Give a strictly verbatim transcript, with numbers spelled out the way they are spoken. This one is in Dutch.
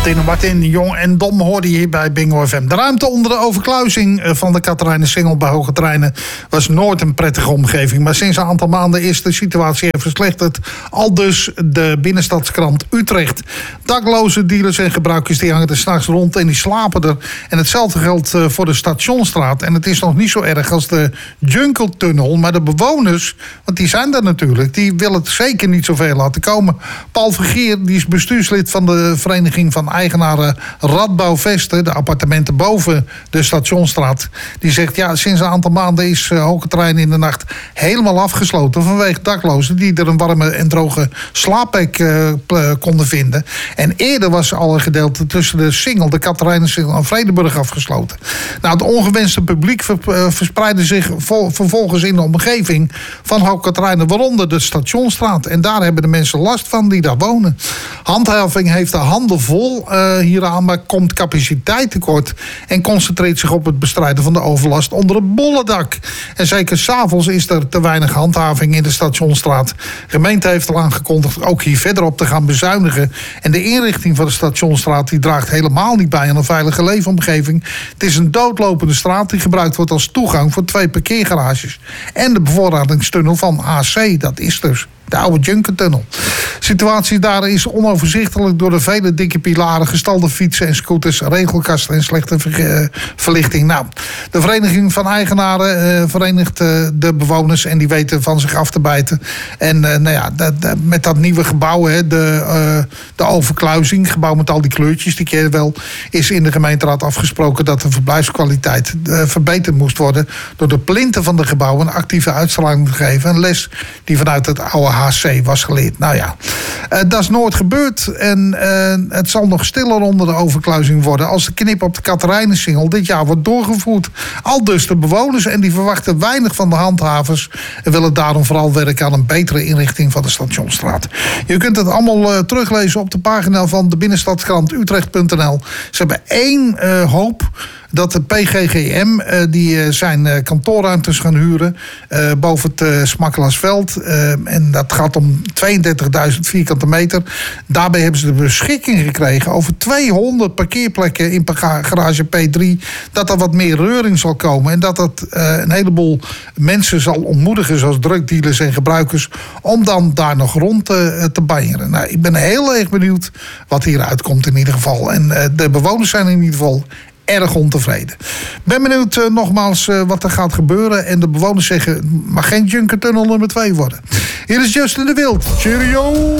Tino Martin, Jong en Dom hoorde je hier bij Bingo F M. De ruimte onder de overkluizing van de Catharijnensingel bij Hoge Treinen was nooit een prettige omgeving. Maar sinds een aantal maanden is de situatie even verslechterd. Al dus de binnenstadskrant Utrecht. Dakloze dealers en gebruikers die hangen er 's nachts rond en die slapen er. En hetzelfde geldt voor de Stationstraat. En het is nog niet zo erg als de Junkeltunnel. Maar de bewoners, want die zijn er natuurlijk, die willen het zeker niet zoveel laten komen. Paul Vergier, die is bestuurslid van de Vereniging van Eigenaren Radbouw Vesten, de appartementen boven de Stationstraat. Die zegt, ja, sinds een aantal maanden is uh, Hoge Trein in de nacht helemaal afgesloten vanwege daklozen die er een warme en droge slaapplek uh, konden vinden. En eerder was al een gedeelte tussen de Singel, de Catharijnensingel en Vredenburg afgesloten. Nou, het ongewenste publiek ver, uh, verspreidde zich vol, vervolgens in de omgeving van Hoge Trein, waaronder de Stationstraat. En daar hebben de mensen last van die daar wonen. Handhaving heeft de handen vol uh, hieraan, maar komt capaciteit tekort en concentreert zich op het bestrijden van de overlast onder het bollendak. En zeker 's avonds is er te weinig handhaving in de Stationstraat. De gemeente heeft al aangekondigd ook hier verder op te gaan bezuinigen. En de inrichting van de Stationstraat die draagt helemaal niet bij aan een veilige leefomgeving. Het is een doodlopende straat die gebruikt wordt als toegang voor twee parkeergarages. En de bevoorradingstunnel van A C, dat is dus de oude Junkertunnel. De situatie daar is onoverzichtelijk door de vele dikke pilaren, gestalde fietsen en scooters, regelkasten en slechte ver- verlichting. Nou, de Vereniging van Eigenaren uh, verenigt uh, de bewoners en die weten van zich af te bijten. En uh, nou ja, de, de, met dat nieuwe gebouw, hè, de, uh, de overkluizing, gebouw met al die kleurtjes, die ken je wel, is in de gemeenteraad afgesproken dat de verblijfskwaliteit uh, verbeterd moest worden door de plinten van de gebouwen een actieve uitstraling te geven. Een les die vanuit het oude H C was geleerd. Nou ja, uh, dat is nooit gebeurd. En uh, het zal nog stiller onder de overkluizing worden als de knip op de Catharijnensingel dit jaar wordt doorgevoerd. Al dus de bewoners en die verwachten weinig van de handhavers en willen daarom vooral werken aan een betere inrichting van de Stationstraat. Je kunt het allemaal uh, teruglezen op de pagina van de binnenstadskrant Utrecht punt n l. Ze hebben één uh, hoop dat de P G G M uh, die uh, zijn uh, kantoorruimtes gaan huren uh, boven het uh, Smakkelasveld. Uh, en dat gaat om tweeëndertigduizend vierkante meter. Daarbij hebben ze de beschikking gekregen over tweehonderd parkeerplekken in garage P drie. Dat er wat meer reuring zal komen. En dat dat uh, een heleboel mensen zal ontmoedigen, zoals drugdealers en gebruikers, om dan daar nog rond uh, te banjeren. Nou, ik ben heel erg benieuwd wat hieruit komt in ieder geval. En uh, de bewoners zijn in ieder geval erg ontevreden. Ben benieuwd uh, nogmaals uh, wat er gaat gebeuren. En de bewoners zeggen, mag geen Junkertunnel nummer twee worden. Hier is Justin de Wild. Cheerio!